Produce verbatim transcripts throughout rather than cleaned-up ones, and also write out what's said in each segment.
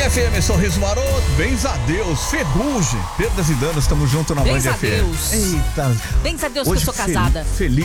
F M, Sorriso Maroto, bens a Deus, Ferrugem, Pedro e Danos, estamos juntos na Band F M. Deus. Eita. Bens a Deus Hoje que eu sou casada. Feliz,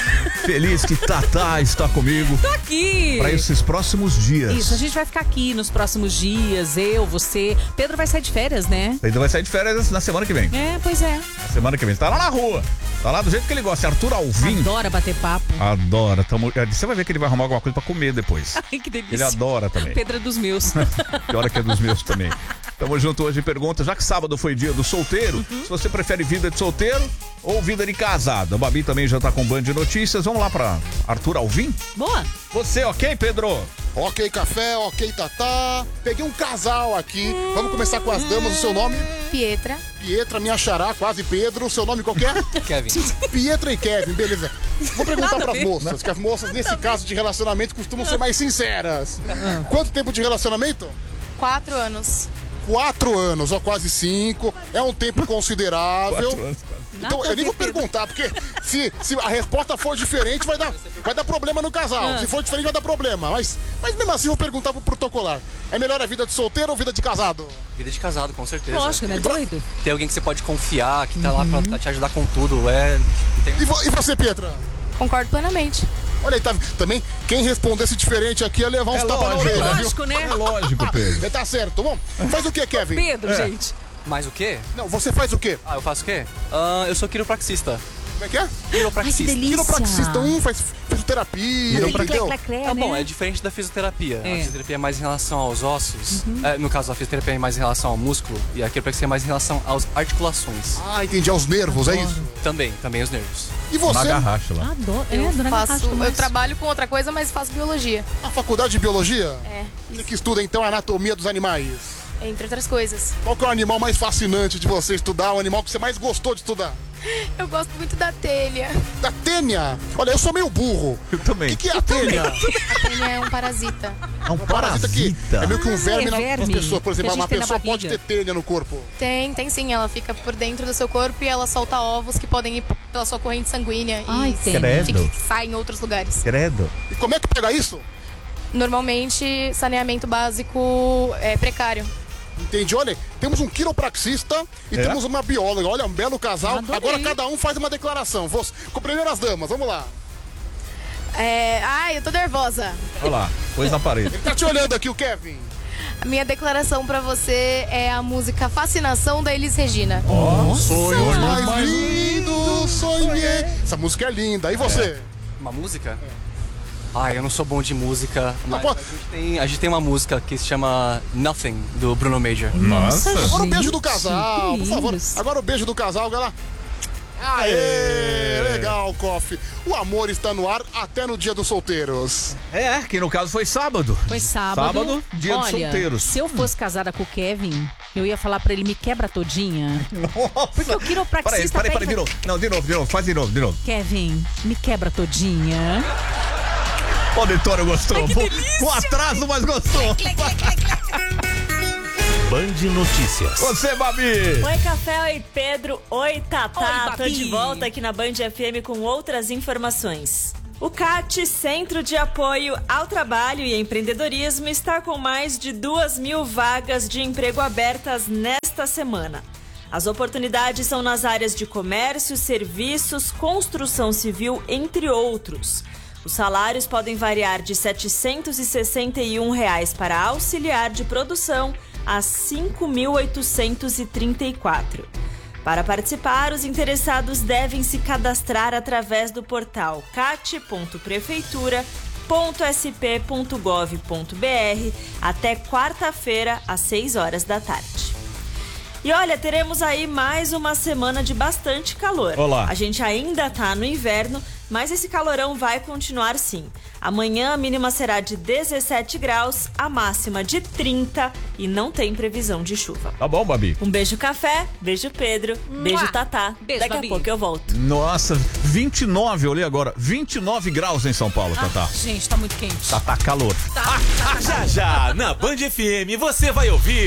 feliz que Tatá está comigo. Tô aqui. Para esses próximos dias. Isso, a gente vai ficar aqui nos próximos dias, eu, você. Pedro vai sair de férias, né? Pedro vai sair de férias na semana que vem. É, pois é. Na semana que vem. Tá lá na rua. Tá lá do jeito que ele gosta. Arthur Alvim. Adora bater papo. Adora. Tamo... Você vai ver que ele vai arrumar alguma coisa pra comer depois. Ai, que delícia. Ele adora também. Pedro é dos meus. Pior é que é dos meus também. Tamo junto hoje. Pergunta, já que sábado foi dia do solteiro, uhum. se você prefere vida de solteiro ou vida de casado. A Babi também já tá com Band de Notícias. Vamos lá pra Arthur Alvim? Boa. Você, ok, Pedro? Ok, Café, ok, Tatá. Peguei um casal aqui. Vamos começar com as damas. O seu nome? Pietra. Pietra, minha xará, quase Pedro. O seu nome qual que é? Kevin. Pietra e Kevin, beleza. Vou perguntar Nada pras bem. moças, que as moças, nesse caso de relacionamento, costumam ser mais sinceras. Quanto tempo de relacionamento? Quatro anos. Quatro anos, ó, quase cinco. É um tempo considerável. Quatro anos, Então, Nada eu nem a vou ver, Pedro. perguntar, porque se, se a resposta for diferente, vai dar, vai dar problema no casal. Ah. Se for diferente, vai dar problema. Mas, mas mesmo assim, eu vou perguntar pro protocolar. É melhor a vida de solteiro ou vida de casado? Vida de casado, com certeza. Lógico, né? Doido. Tem alguém que você pode confiar, que tá lá pra, pra te ajudar com tudo. É. Tem... E, vo- e você, Pietra? Concordo plenamente. Olha aí, tá, também, quem respondesse diferente aqui ia levar uns É tapas na lógico, orelha, viu? Lógico, né? É lógico, Pedro. É, tá certo. Bom, faz o que, Kevin? Pedro, É. gente. Mais o quê? Não, você faz o quê? Ah, eu faço o quê? Ah, eu sou quiropraxista. Como é que é? Quiropraxista. delícia. Quiropraxista, um faz fisioterapia, Quiropraxista. entendeu? Clé, clé, clé, É bom, né? é diferente da fisioterapia. É. A fisioterapia é mais em relação aos ossos. É, no caso, a fisioterapia é mais em relação ao músculo. E a quiropraxia é mais em relação às articulações. Ah, entendi, aos nervos, é isso? Também, também os nervos. E você? Na garracha lá. Adoro. Eu é, dona faço. Natasha, Eu mas- trabalho com outra coisa, mas faço biologia. A faculdade de biologia? É. Você que estuda, então, a anatomia dos animais. Entre outras coisas. Qual que é o animal mais fascinante de você estudar? O animal que você mais gostou de estudar? Eu gosto muito da telha. Da tênia. Olha, eu sou meio burro. Eu também. O que, que é a tênia? A telha é um parasita. É um Parasita que é meio que um Ah, verme, é na- nas verme, pessoas. Por que a exemplo, gente uma tem na pessoa pode ter barriga. tênia no corpo. Tem, tem sim. Ela fica por dentro do seu corpo e ela solta ovos que podem ir pela sua corrente sanguínea Ai, e tem. fica- que saem em outros lugares. Credo. E como é que pega isso? Normalmente, saneamento básico é precário. Entendi, olha, temos um quiropraxista e É? temos uma bióloga. Olha, um belo casal. Adorei. Agora cada um faz uma declaração. Você, com primeiras damas, vamos lá. É... Ai, eu tô nervosa. Olha lá, pôs na parede. Ele tá te olhando aqui, o Kevin. A minha declaração pra você é a música Fascinação da Elis Regina. Sonhos mais lindos, sonhei. Essa música é linda. E você? Uma música? Ah, eu não sou bom de música, mas pô- a gente, tem, a gente tem uma música que se chama Nothing, do Bruno Major. Nossa. Agora o beijo Gente, do casal, que por favor. isso. Agora o beijo do casal, galera. Aê, legal, Coffee. O amor está no ar até no dia dos solteiros. É, que no caso foi sábado. Foi sábado. Sábado, dia Olha, dos solteiros. se eu fosse casada com o Kevin, eu ia falar pra ele, me quebra todinha. Nossa. Porque o quiropraxista Peraí, peraí, pega- peraí, de novo. Não, de novo, de novo, faz de novo, de novo. Kevin, me quebra todinha. O auditório gostou. O atraso, mas gostou. Band Notícias. Você, Babi. Oi, Café, oi, Pedro, oi, Tatá. Oi, Tô Babi. de volta aqui na Band F M com outras informações. O C A T, Centro de Apoio ao Trabalho e Empreendedorismo, está com mais de duas mil vagas de emprego abertas nesta semana. As oportunidades são nas áreas de comércio, serviços, construção civil, entre outros. Os salários podem variar de setecentos e sessenta e um reais para auxiliar de produção a cinco mil oitocentos e trinta e quatro. Para participar, os interessados devem se cadastrar através do portal cat ponto prefeitura ponto s p ponto gov ponto b r até quarta-feira, às seis horas da tarde. E olha, teremos aí mais uma semana de bastante calor. Olá. A gente ainda tá no inverno, mas esse calorão vai continuar sim. Amanhã a mínima será de dezessete graus, a máxima de trinta e não tem previsão de chuva. Tá bom, Babi. Um beijo, Café, beijo, Pedro, beijo, Mua. Tatá. Beijo, Daqui Babi. a pouco eu volto. Nossa, vinte e nove, olhei agora. vinte e nove graus em São Paulo, Tatá. Gente, tá muito quente. Tá, tá calor. Já já, na Band F M, você vai ouvir